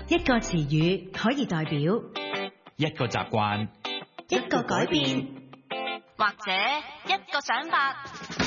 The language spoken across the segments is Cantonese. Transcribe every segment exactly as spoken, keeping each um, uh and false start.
一個詞語可以代表一個習慣， 一個改變， 或者一個想法。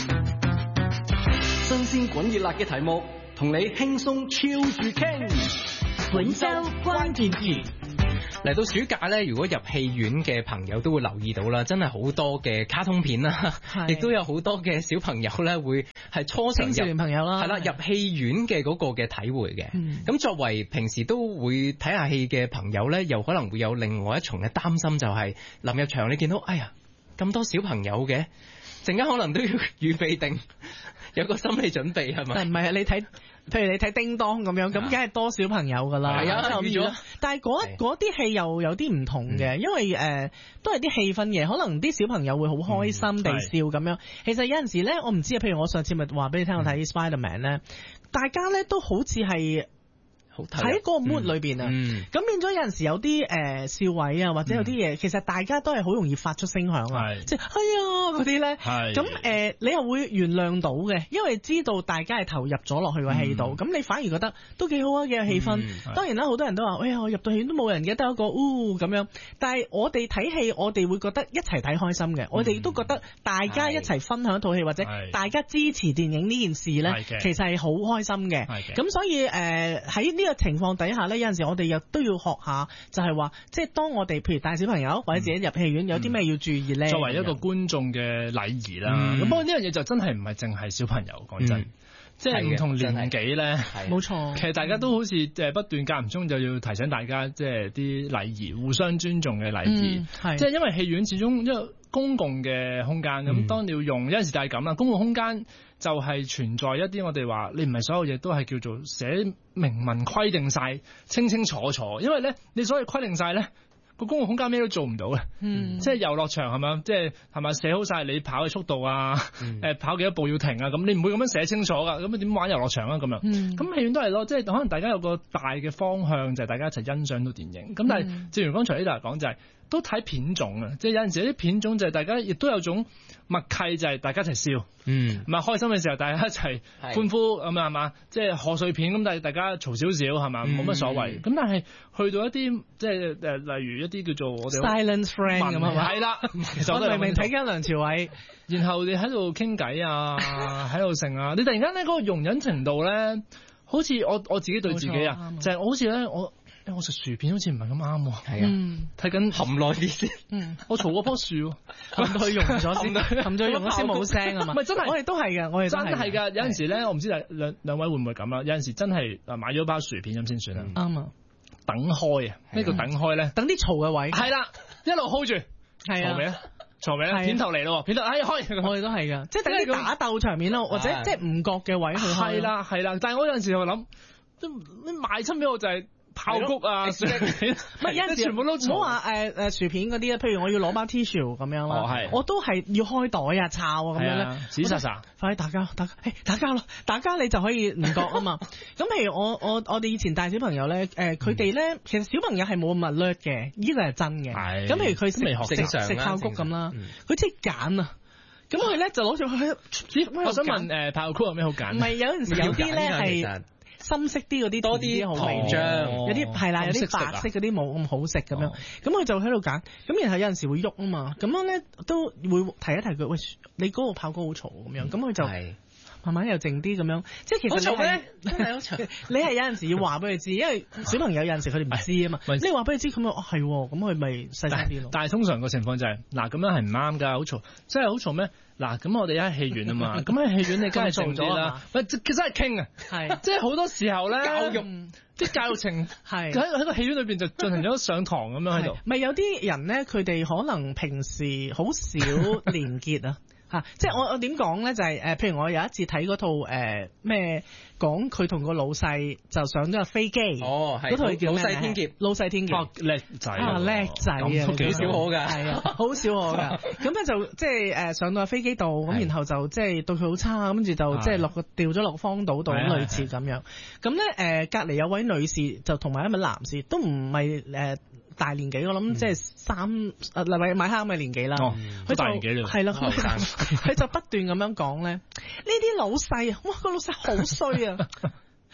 新鮮滾熱辣嘅題目，同你輕鬆超住傾。 本周關鍵詞。 嚟到暑假咧，如果入戲院嘅朋友都會留意到啦，真係好多嘅卡通片啦，亦都有好多嘅小朋友咧會係初嘗入青少年朋友啦，係啦，入戲院嘅嗰個嘅體會嘅。咁、嗯、作為平時都會睇下戲嘅朋友咧，又可能會有另外一重嘅擔心，就係臨入場你見到，哎呀咁多小朋友嘅，陣間可能都要預備定有個心理準備係咪？ 唔係啊，你睇。譬如你睇叮當咁樣，咁梗係多小朋友噶啦。係啊，預咗。但係嗰嗰啲戲又有啲唔同嘅，嗯、因為誒、呃、都係啲氣氛嘅，可能啲小朋友會好開心地笑咁、嗯、樣。其實有陣時咧，我唔知啊。譬如我上次咪話俾你聽，我睇 Spiderman 咧，大家咧都好似係喺嗰個 mood 裏邊啊，咁、嗯、變咗有陣時有啲誒、呃、笑位啊，或者有啲嘢、嗯，其實大家都係好容易發出聲響啊，即係哎呀嗰啲咧，咁誒、呃、你又會原諒到嘅，因為知道大家係投入咗落去個戲度，咁、嗯、你反而覺得都幾好啊，幾有氣氛。嗯、當然啦，好多人都話，哎呀，我入到戲院都冇人嘅，得一個嗚咁樣。但係我哋睇戲，我哋會覺得一齊睇開心嘅、嗯，我哋都覺得大家一齊分享一套戲，或者大家支持電影呢件事咧，其實係好開心嘅。咁所以誒喺呢個情況底下咧，有陣時我哋又都要學下，就係話，即係當我哋譬如帶小朋友或者自己入戲院，嗯、有啲咩要注意咧？ 作為一個觀眾嘅禮儀啦，咁不過呢樣嘢就真係唔係淨係小朋友講真。嗯即係唔同年紀咧， 冇錯。 其實大家都好似誒不斷間唔中就要提醒大家，即係啲禮儀，互相尊重嘅禮儀。係、嗯，即係因為戲院始終因為公共嘅空間，咁、嗯、當你要用，有陣時就係咁啦。公共空間就係存在一啲我哋話，你唔係所有嘢都係叫做寫明文規定晒，清清楚楚。因為咧，你所謂規定晒咧。個公共空間咩都做唔到嘅，嗯，即係遊樂場係咪？即係係咪寫好晒你跑嘅速度啊？誒、嗯，跑幾多步要停啊？咁你唔會咁樣寫清楚噶，咁你點玩遊樂場啊？咁樣，咁戲院都係咯，即係可能大家有個大嘅方向，就係、是、大家一齊欣賞到電影。咁、嗯、但係正如剛才呢度講就係、是。都睇片種啊，即係有陣時有啲片種就係大家亦都有種默契，就係大家一齊笑，嗯，唔係開心嘅時候大家一齊歡呼咁啊，係嘛？即係賀歲片咁，但係大家嘈少少係嘛，冇乜所謂。咁、嗯、但係去到一啲即係誒，例如一啲叫做我哋 silent friend 咁啊，係啦，其實我明明睇緊梁朝偉， 然後你喺度傾偈啊，喺度剩啊，你突然間咧嗰個容忍程度咧，好似我我自己對自己啊，就係、是、我好似咧我。我食薯片好似唔係咁啱喎，係啊，睇緊含耐啲先。嗯，我嘈嗰棵樹， 含到佢溶咗先，含咗溶咗先冇聲啊嘛。 唔係真係，我哋都係嘅，我哋真係㗎。有陣時咧，我唔知兩兩位會唔會咁啦。有陣時真係買咗包薯片咁先算啦。啱啊，等開啊，咩叫等開咧？ 等啲嘈嘅位。係啦，一路 hold 住。係啊。嘈未啊？嘈未啊？片頭嚟咯，片頭哎開。 我哋都係㗎，即係等啲打鬥場面咯，或者即係唔覺嘅位去開。 係啦係啦，但係我有陣時我諗，即係賣親俾我就係。爆谷啊！薯片， 唔係有陣時全部都唔好話誒誒薯片嗰啲啊，譬如我要攞包 tissue 咁樣啦、哦，我都係要開袋啊、抄啊咁樣咧， 死實實， 快啲打交打交，誒打交咯，打交你就可以唔覺啊嘛。咁譬如我我我哋以前帶小朋友咧，誒佢哋咧其實小朋友係冇咁 alert 嘅，呢個係真嘅。咁譬如佢食食食爆谷咁啦，佢即係揀啊。咁佢咧就攞住去， 我想問誒爆谷有咩好揀？ 唔係有陣時有啲咧係。深色啲嗰啲多啲好味醬，有啲係啦，有啲白色嗰啲冇咁好食咁樣，咁佢就喺度揀，咁然後有陣時會喐啊嘛，咁樣咧都會提一提佢，喂，你嗰個爆谷好嘈咁樣，咁佢就慢慢又靜啲咁樣，即係其實你係真係好嘈，你係有陣時要話俾佢知，因為小朋友有陣時佢哋唔知啊嘛，你話俾佢知咁啊係，咁佢咪細聲啲咯。 但係通常個情況就係、是，嗱咁樣係唔啱㗎，好嘈，真係好嘈咩？嗱，咁我哋喺戲院啊嘛，咁喺戲院你梗係嘈咗啦。喂，其實係傾啊，係，即係好多時候咧，教育，即係教育程，係喺喺個戲院裏邊就進行咗上堂咁樣喺度。 咪有啲人咧，佢哋可能平時好少連結啊。吓、啊，即係我我點講咧？就係、是、誒、呃，譬如我有一次睇嗰套誒咩，講佢同個老細就上咗架飛機。哦，係嗰套叫咩？老細天劫。老細天劫。叻仔啊！叻仔啊！ 幾少可㗎？ 係啊，好少可㗎。咁咧就即係誒上到架飛機度，咁然後就即係對佢好差，跟住就即係落個掉咗落荒島度，類似咁樣。咁咧誒隔離有位女士就同埋一位男士，都唔係誒大年紀，我諗即係三誒米米哈咁嘅年紀啦。哦，佢大年紀啦。係啦。佢就不斷咁樣講咧，呢啲老細，哇個老細好衰啊！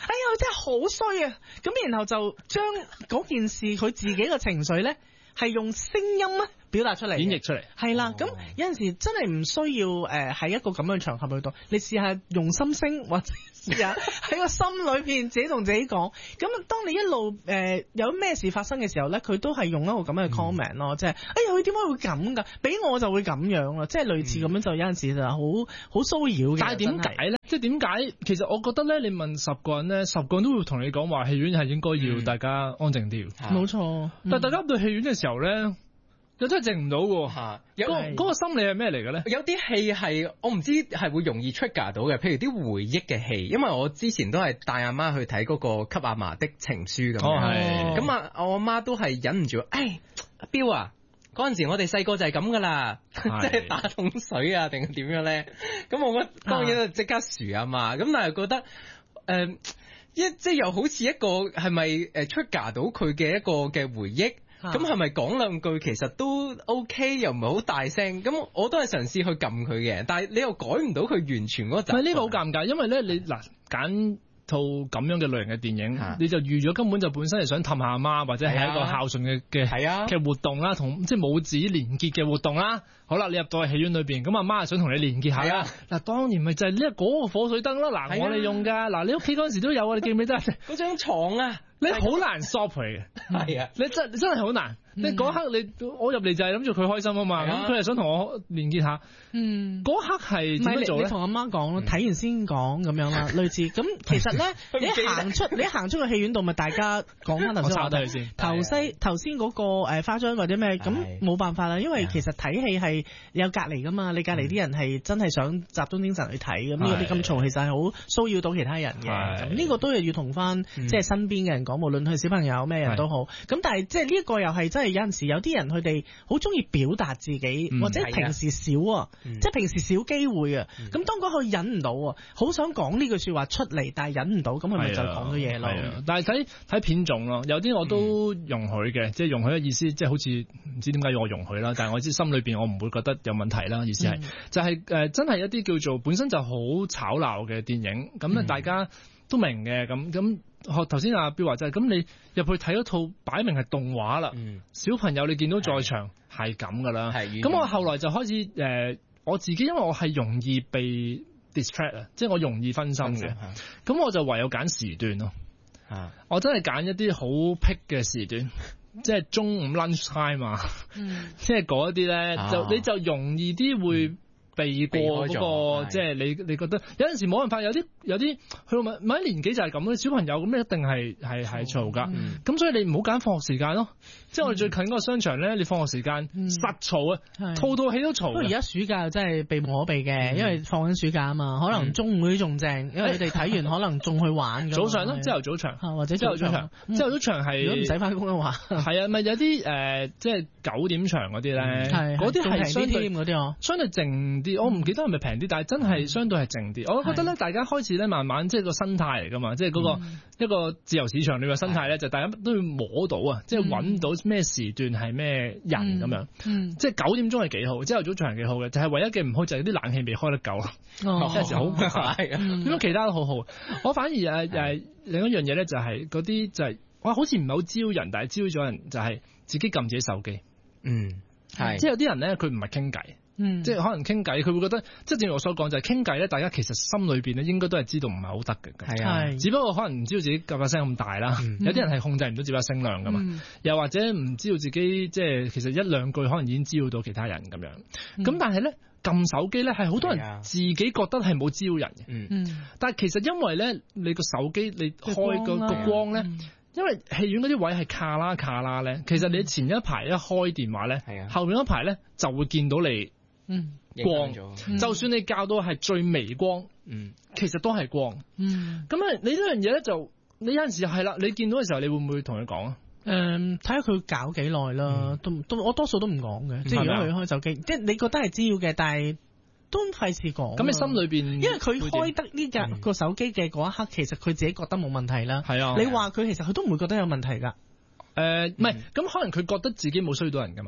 哎呀，佢真係好衰啊！咁然後就將嗰件事佢自己嘅情緒咧，係用聲音咧表達出嚟， 演繹出嚟。 係啦，咁、哦、有陣時真係唔需要誒喺、呃、一個咁樣嘅場合去到，你試下用心聲或者試下喺個心裏邊自己同自己講。咁當你一路誒、呃、有咩事發生嘅時候咧，佢都係用一個咁樣嘅 comment 咯、嗯，即係哎呀佢點解會咁㗎？俾我就會咁樣啦，即係類似咁樣就有陣時就好好騷擾嘅。 但係點解咧？即係點解？其實我覺得咧，你問十個人咧，十個人都會同你講話，戲院係應該要大家安靜啲。冇、 嗯、錯， 但係大家到戲院嘅時候咧。又真係靜唔到喎，有嗰、嗰個心理係咩嚟嘅咧？ 有啲戲係我唔知係會容易 trigger 到嘅，譬如啲回憶嘅戲，因為我之前都係帶阿媽去睇嗰個《給阿嫲的情書》咁樣，咁啊我阿媽都係忍唔住，誒阿彪啊，嗰陣時我哋細個就係咁噶啦，即係打桶水啊定係點樣咧？咁我覺得當然即刻薯啊嘛，咁但係覺得誒。呃一即係又好似一個係咪誒 trigger 到佢嘅一個嘅回憶？咁係咪講兩句其實都 OK， 又唔係好大聲？咁我都係嘗試去撳佢嘅，但係你又改唔到佢完全嗰陣。唔係呢個好尷尬，因為咧你嗱揀套咁樣嘅類型嘅電影，啊、你就預咗根本就本身係想氹下阿媽，或者係一個孝順嘅嘅嘅活動啦，同即係母子連結嘅活動啦。好啦，你入到去戲院裏邊，咁阿媽係想同你連結下啦。嗱，當然咪就係呢一嗰個火水燈啦。嗱，我哋用噶，嗱，你屋企嗰陣時都有啊，你記唔記得？嗰張床啊，你好難 stop 佢嘅。係啊，你真真係好難。嗯、你嗰刻你我入嚟就係諗住佢開心啊嘛，咁佢係想同我連結下。嗯，嗰刻係點樣做咧？你同阿媽講咯，睇完先講咁樣啦，類似。咁其實咧，你一行出你一行出個戲院度，咪大家講翻頭先話題先。頭先頭先嗰個誒花章或者咩咁冇辦法啦，因為其實睇戲係有隔離噶嘛，你隔離啲人係真係想集中精神去睇，咁呢啲咁嘈其實係好騷擾到其他人嘅。咁呢個都係要同翻即係身邊嘅人講，無論係小朋友咩人都好。咁但係即係呢一個又係真係有陣時有啲人佢哋好中意表達自己，或者平時少啊，即係平時少機會啊。咁當嗰個忍唔到啊，好想講呢句説話出嚟，但係忍唔到，咁佢咪就講咗嘢咯。但係睇睇片種咯，有啲我都容許嘅，即係容許嘅意思，即係好似唔知點解要我容許啦，但係我知心裏邊我唔會覺得有問題啦。意思係、嗯、就係、是、誒、呃、真係一啲叫做本身就好吵鬧嘅電影，咁咧大家都明嘅。咁咁學頭先阿彪話就係咁，你入去睇一套擺明係動畫啦，嗯、小朋友你見到在場係咁噶啦。咁我後來就開始誒、呃、我自己，因為我係容易被 distract 啊，即係我容易分心嘅，咁我就唯有揀時段咯。啊、我真係揀一啲好僻嘅時段。即係中午 lunch time 啊，嗯、即係嗰啲咧，啊、就你就容易啲會避過嗰、那個，即係你你覺得有陣時冇辦法，有啲有啲去到某某一年紀就係咁嘅小朋友，咁你一定係係係嘈㗎，咁、嗯、所以你唔好揀放學時間咯。即係我哋最近嗰個商場咧，你放學時間、嗯、實嘈啊，套套戲都嘈。不過而家暑假又真係避無可避嘅，嗯、因為放緊暑假啊嘛，可能中午啲仲正，因為你哋睇完可能仲去玩。早上咯，朝頭早場，或者朝頭早場，朝頭早場係如果唔使翻工嘅話，係啊，咪有啲誒，即係九點場嗰啲咧，嗰啲係相對嗰啲哦，相對靜啲。我唔記得係咪平啲，但係真係相對係靜啲。我覺得咧，大家開始咧慢慢即係個生態嚟噶嘛，即係嗰個一個自由市場裏嘅生態咧，就大家都要摸到啊，即係揾到。咩時段係咩人咁樣，嗯嗯、即係九點鐘係幾好，朝頭早場係幾好嘅，就係、是、唯一嘅唔好就係啲冷氣未開得夠咯，有陣時好快嘅，咁其他都好好。我反而誒誒另一樣嘢咧就係嗰啲就係、是、哇，好似唔係好招人，但係招咗人就係自己撳自己手機，嗯係，即係有啲人咧佢唔係傾偈。嗯，即係可能傾偈，佢會覺得，即係正如我所講，就係傾偈咧。大家其實心裏邊咧，應該都係知道唔係好得嘅。係啊，只不過可能唔知道自己夾把聲咁大啦。嗯、有啲人係控制唔到自己把聲量噶嘛，嗯、又或者唔知道自己即係其實一兩句可能已經招到其他人咁樣。咁、嗯、但係咧撳手機咧係好多人自己覺得係冇招人嘅。嗯嗯。但係其實因為咧你個手機你開個個光咧。因為戲院嗰啲位係卡啦卡啦咧，其實你前一排一開電話咧，嗯、後面一排咧就會見到你光，嗯、就算你校到係最微光，嗯、其實都係光。咁啊、嗯，你呢樣嘢咧就你有陣時係啦，你見到嘅時候，你會唔會同佢講啊？誒、嗯，睇下佢搞幾耐啦，都都我多數都唔講嘅，即係如果佢開手機，即係你覺得係知要嘅，但係。都費事講，咁你心裏邊，因為佢開得呢架個手機嘅嗰一刻，其實佢自己覺得冇問題啦。係啊，你話佢其實佢都唔會覺得有問題㗎。誒、呃，唔係、嗯，咁可能佢覺得自己冇衰到人㗎嘛。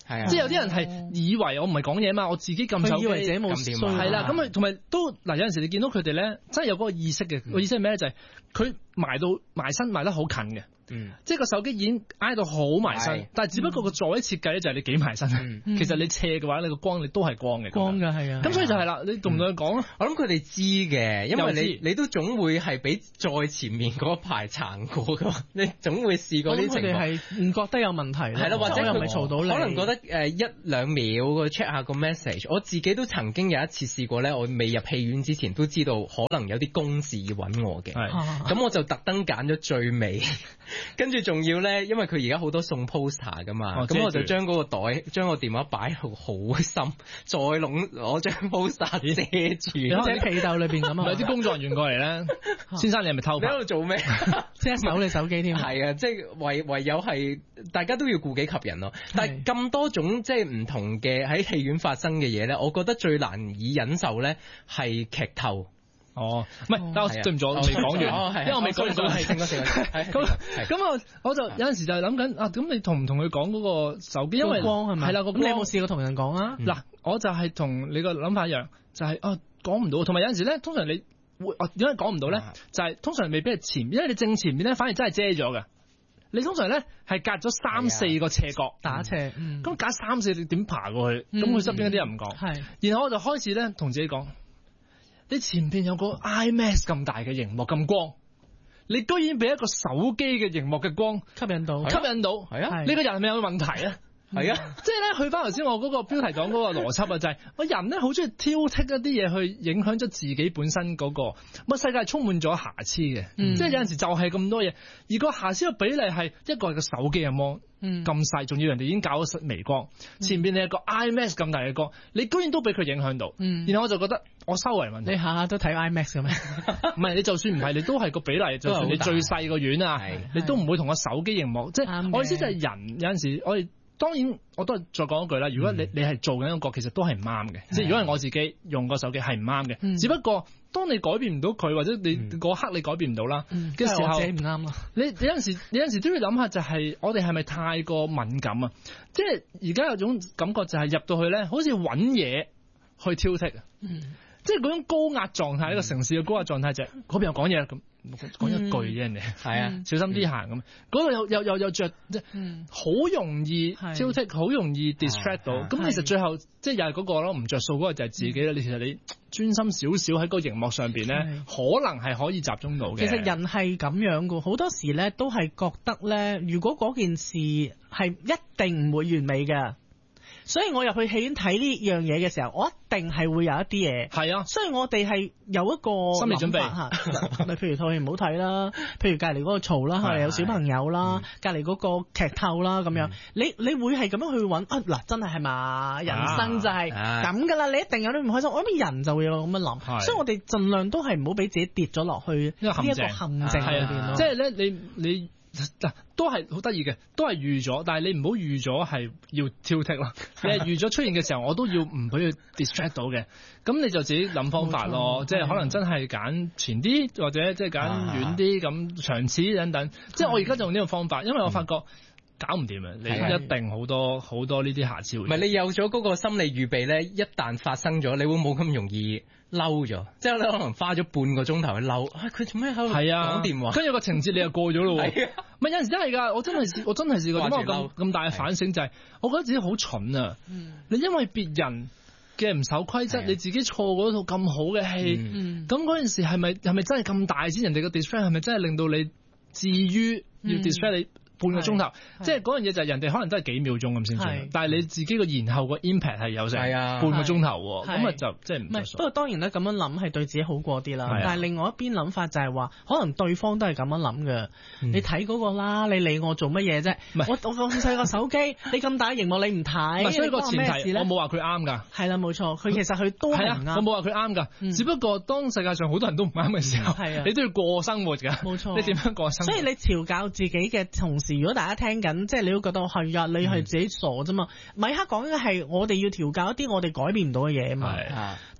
係啊， 即係有啲人係以為我唔係講嘢嘛，我自己撳手機， 以為自己冇掂， 係啦，咁啊同埋都嗱有陣時你見到佢哋咧，真係有嗰個意識嘅，個意識係咩咧？就係佢埋到埋身埋得好近嘅。嗯，即係個手機已經挨到好埋身，但係只不過個座位設計咧就係你幾埋身。嗯、其實你斜嘅話，你個光你都係光嘅。 光嘅係啊。咁所以就係啦，你同唔同佢講啊？ 我諗佢哋知嘅，因為你你都總會係俾再前面嗰排撐過噶，你總會試過啲情況。佢哋係唔覺得有問題。係咯， 或者又唔係嘈到你， 可能覺得誒一兩秒個 check 下個 message。我自己都曾經有一次試過咧，我未入戲院之前都知道可能有啲公事要揾我嘅，咁我就特登揀咗最尾，跟住仲要。咧，因為佢而家好多送 poster 噶嘛，咁、哦、我就將嗰個袋，將個電話擺到好深，再攞攞張 poster 遮住， 你喺被竇裏邊咁啊！ 有啲工作人員過嚟咧，先生你係咪偷拍？ 你喺度做咩？ 即係搜你手機添。 係啊，即係唯唯有係大家都要顧己及人咯。但係咁多種即係唔同嘅喺戲院發生嘅嘢咧，我覺得最難以忍受咧係劇透。 哦，唔係，但係對唔住，我未講完，因為我未講完。係，咁咁我我就有陣時就係諗緊啊，咁你同唔同佢講嗰個手機？因為光係咪？係啦，咁你有冇試過同人講啊？ 嗱，我就係同你個諗法一樣，就係啊講唔到，同埋有陣時咧，通常你會啊點解講唔到咧？就係通常未必係前面，因為你正前面咧，反而真係遮咗嘅。你通常咧係隔咗三四個斜角打斜， 咁隔三四你點爬過去？咁佢側邊嗰啲人唔講，係，然後我就開始咧同自己講。你前邊有個 IMAX 咁大嘅熒幕咁光，你居然俾一個手機嘅熒幕嘅光吸引到， 吸引到，係啊！你個人係咪有問題啊？係啊！即係咧，去翻頭先我嗰個標題講嗰個邏輯啊，就係我人咧好中意挑剔一啲嘢去影響咗自己本身嗰個，乜世界係充滿咗瑕疵嘅，即係有陣時就係咁多嘢，而個瑕疵嘅比例係一個係個手機嘅芒。咁細，仲要人哋已經搞咗微光，前邊你有個 IMAX 咁大嘅光，你居然都俾佢影響到，嗯、然後我就覺得我收為問題。 你下下都睇 IMAX 嘅咩？ 唔係，你就算唔係，你都係個比例，就算你最細個院啊，你都唔會同個手機熒幕。即係我意思就係人有陣時，我哋當然我都係再講一句啦。如果你你係做緊一個，其實都係唔啱嘅。即係如果係我自己用個手機係唔啱嘅，嗯、只不過。當你改變唔到佢，或者你嗰刻你改變唔到啦嘅時候， 唔啱啦。 你有陣時，有陣時都要諗下，就係我哋係咪太過敏感啊？即係而家有種感覺就係入到去咧，好似揾嘢去挑剔啊！嗯、即係嗰種高壓狀態，呢個城市嘅高壓狀態就係嗰邊又講嘢咁。講一句啫，人哋係啊，小心啲行咁。嗰度又又又又著，即係好容易挑剔，好容易 distract 到。咁其實最後即係又係嗰個咯，唔着數嗰個就係自己啦。你其實你專心少少喺個熒幕上邊咧，可能係可以集中到嘅。 其實人係咁樣噶，好多時咧都係覺得咧，如果嗰件事係一定唔會完美嘅。所以我入去戲院睇呢樣嘢嘅時候，我一定係會有一啲嘢。係啊，所以我哋係有一個心理準備嚇。你譬如套戲唔好睇啦，譬如隔離嗰個嘈啦，係有小朋友啦，隔離嗰個劇透啦咁樣。你你會係咁樣去揾啊嗱，真係係嘛？人生就係咁噶啦，你一定有啲唔開心。我諗人就會有咁樣諗，所以我哋盡量都係唔好俾自己跌咗落去呢一個陷阱裏邊咯。 即係咧，你你。嗱，都係好得意嘅，都係預咗，但係你唔好預咗係要挑剔咯。你係預咗出現嘅時候，我都要唔俾佢 distract 到嘅。咁你就自己諗方法咯，即係可能真係揀前啲，或者即係揀遠啲咁長此等等。即係我而家就用呢個方法，因為我發覺搞唔掂啊！你一定好多好多呢啲瑕疵。唔係你有咗嗰個心理預備咧，一旦發生咗，你會冇咁容易嬲咗，即係你可能花咗半個鐘頭去嬲，啊佢做咩喺度講電話？跟住個情節你又過咗咯喎。唔係有陣時真係㗎，我真係試，我真係試過。點解我咁咁大嘅反省就係，我覺得自己好蠢啊！你因為別人嘅唔守規則，你自己錯過一套咁好嘅戲，咁嗰陣時係咪係咪真係咁大先？人哋嘅 distract 係咪真係令到你至於要 distract 你？半個鐘頭，即係嗰樣嘢就係人哋可能都係幾秒鐘咁先算，但係你自己個延後個 impact 係有成半個鐘頭喎，咁啊就即係唔係。不過當然咧，咁樣諗係對自己好過啲啦。但係另外一邊諗法就係話，可能對方都係咁樣諗嘅。你睇嗰個啦，你理我做乜嘢啫？我我咁細個手機，你咁大熒幕你唔睇，所以個前提我冇話佢啱㗎。係啦，冇錯，佢其實佢都係唔啱。我冇話佢啱㗎，只不過當世界上好多人都唔啱嘅時候，你都要過生活㗎。冇錯，你點樣過生活？所以你調教自己嘅同時，如果大家聽緊，即係你都覺得係啊，你係自己傻啫嘛。米克講嘅係我哋要調教一啲我哋改變唔到嘅嘢啊嘛。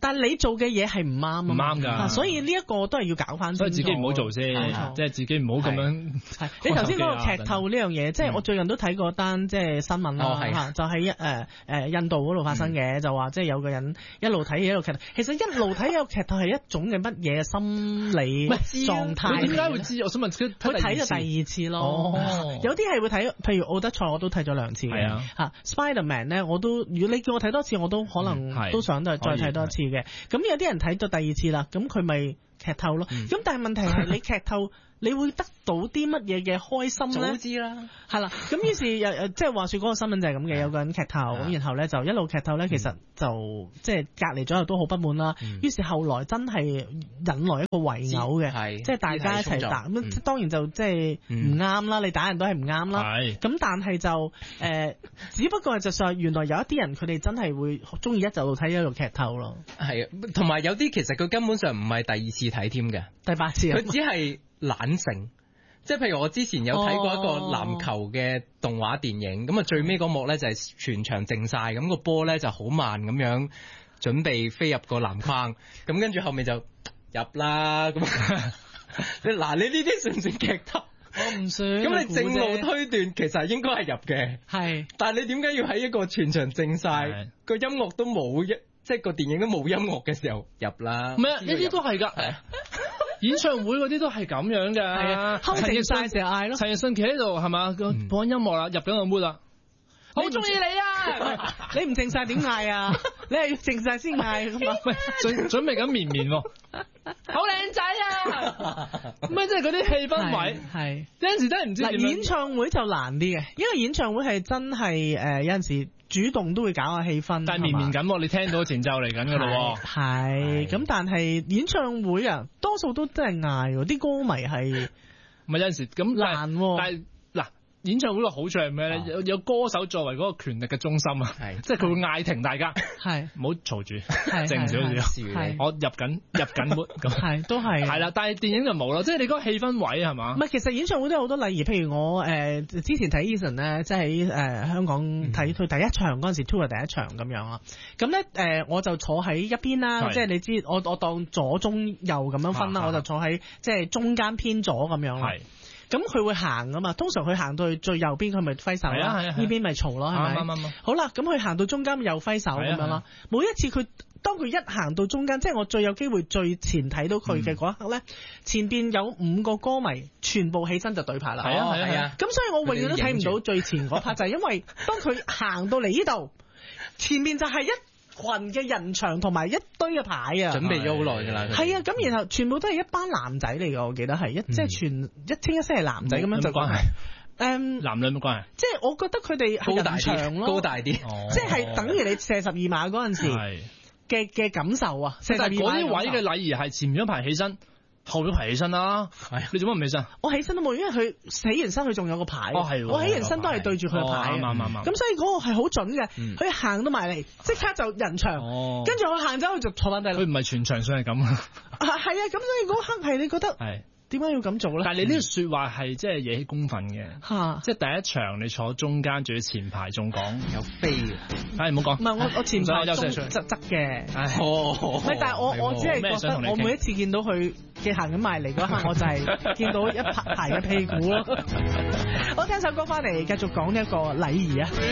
但係你做嘅嘢係唔啱啊， 唔啱㗎， 所以呢一個都係要搞翻。 所以自己唔好做先，即係自己唔好咁樣。 你頭先嗰個劇透呢樣嘢，即係我最近都睇過單即係新聞啦，就喺誒誒印度嗰度發生嘅，就話即係有個人一路睇一路劇透。其實一路睇一路劇透係一種嘅乜嘢心理狀態？ 點解會知？我想問佢睇咗第二次咯，有啲係會睇，譬如奧德賽我都睇咗兩次嘅，嚇 Spiderman 咧我都，如果你叫我睇多次，我都可能都想再再睇多次嘅。咁有啲人睇咗第二次啦，咁佢咪劇透咯。咁但係問題係你劇透。你會得到啲乜嘢嘅開心咧？ 早知啦， 係啦。咁於是又即係話説嗰個新聞就係咁嘅，有個人劇透，咁然後咧就一路劇透咧，其實就即係隔離咗又都好不滿啦。於是後來真係引來一個圍毆嘅，即係大家一齊打。咁當然就即係唔啱啦，你打人都係唔啱啦。咁但係就誒，只不過就係原來有一啲人佢哋真係會中意一路睇一路劇透咯。 係啊，同埋有啲其實佢根本上唔係第二次睇添嘅， 第八次佢只係懶性，即係譬如我之前有睇過一個籃球嘅動畫電影，咁啊、哦、最尾嗰幕咧就係全場靜晒，咁、個波咧就好慢咁樣準備飛入個籃框，咁跟住後面就入啦，咁你嗱你呢啲算唔算劇透？ 我唔算。 咁你正路推斷其實係應該係入嘅，係是，但係你點解要喺一個全場靜晒，個是音樂都冇一，即係個電影都冇音樂嘅時候入啦？唔係啊，呢啲都係㗎。演唱會嗰啲都係咁樣㗎，陳奕迅成日嗌咯，陳奕迅企喺度係嘛，播音樂啦，入緊個 mood 啦，好中意你啊！ 你唔靜晒點嗌啊？你係要靜晒先嗌㗎嘛？ 喂，準準備緊綿綿喎，好靚仔啊！咩即係嗰啲氣氛位係有陣時真係唔知點樣。 演唱會就難啲嘅，因為演唱會係真係誒有陣時。主動都會搞下氣氛， 但係綿綿緊喎，你聽到前奏嚟緊㗎咯喎。 係，咁但係演唱會啊，多數都真係嗌喎，啲歌迷係咪有陣時咁難喎？ 但係嗱，演唱會個好處係咩咧？有有歌手作為嗰個權力嘅中心啊，即係佢會嗌停大家，係唔好嘈住，靜少少。我入緊入緊 mood 咁， 係都係係啦。但係電影就冇咯，即係你嗰個氣氛位係嘛？ 唔係，其實演唱會都有好多例如，譬如我誒之前睇 Eason 咧，即係喺誒香港睇佢第一場嗰陣時 tour 第一場咁樣啊。咁咧誒我就坐喺一邊啦，即係你知我我當左中右咁樣分啦，我就坐喺即係中間偏左咁樣。係。咁佢會行啊嘛，通常佢行到去最右邊，佢咪揮手啦，呢邊咪嘈咯，係咪？好啦，咁佢行到中間又揮手咁樣啦。每一次佢當佢一行到中間，即係我最有機會最前睇到佢嘅嗰一刻咧，前邊有五個歌迷全部起身就對拍啦。係啊係啊，咁所以我永遠都睇唔到最前嗰 part，就係因為當佢行到嚟呢度，前面就係一群嘅人牆同埋一堆嘅牌啊， 準備咗好耐㗎啦。 係啊，咁然後全部都係一班男仔嚟㗎，我記得係一即係全一清一色係男仔咁樣就關係。 誒， 男女冇關係。 即係我覺得佢哋係人牆咯， 高大啲， 即係等於你射十二碼嗰陣時嘅嘅感受啊。 射十二碼嗰啲位嘅禮儀係前面一排起身。後邊排起身啦，係你做乜唔起身？ 我起身都冇，因為佢起完身佢仲有個牌。 哦係， 我起完身都係對住佢個牌。 啱啱啱。 咁所以嗰個係好準嘅，佢行到埋嚟即刻就人牆，跟住我行走去就坐翻低。 佢唔係全場上係咁啊。 係啊，咁所以嗰刻係你覺得係。點解要咁做咧？ 但係你呢個説話係即係惹起公憤嘅，嚇！即係第一場你坐中間，仲要前排仲講有飛嘅，唉唔好講。 唔係我我前排中側側嘅，哦，唔係，但係我我只係覺得我每一次見到佢嘅行緊埋嚟嗰刻，我就係見到一排排嘅屁股咯。我聽首歌翻嚟，繼續講呢一個禮儀啊！